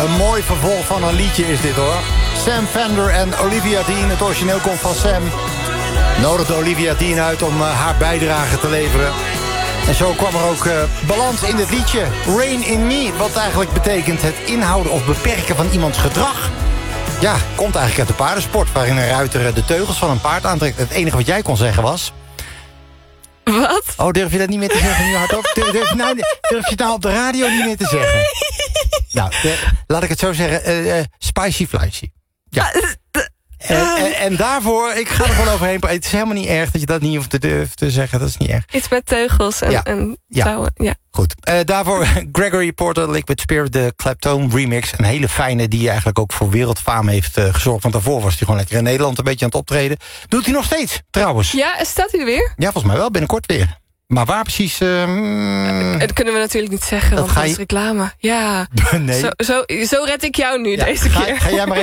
Een mooi vervolg van een liedje is dit hoor. Sam Fender en Olivia Dean. Het origineel komt van Sam. Nodigde Olivia Dean uit om haar bijdrage te leveren. En zo kwam er ook balans in dit liedje. Rain in Me, wat eigenlijk betekent het inhouden of beperken van iemands gedrag. Ja, komt eigenlijk uit de paardensport, waarin een ruiter de teugels van een paard aantrekt. Het enige wat jij kon zeggen was... Wat? Oh, durf je dat niet meer te zeggen nu hardop? Durf je het nou op de radio niet meer te zeggen? Nou, laat ik het zo zeggen. Spicy flashy. Ja. En daarvoor, ik ga er gewoon overheen. Het is helemaal niet erg dat je dat niet hoeft te durven te zeggen. Dat is niet erg. Iets met teugels en touwen. Ja. Goed. Daarvoor Gregory Porter, Liquid Spirit, de Claptone remix. Een hele fijne die eigenlijk ook voor wereldfaam heeft gezorgd. Want daarvoor was hij gewoon lekker in Nederland een beetje aan het optreden. Doet hij nog steeds, trouwens. Ja, staat u weer? Ja, volgens mij wel, binnenkort weer. Maar waar precies... Dat kunnen we natuurlijk niet zeggen, want dat is reclame. Ja, Nee. Zo red ik jou nu deze keer. Ga jij maar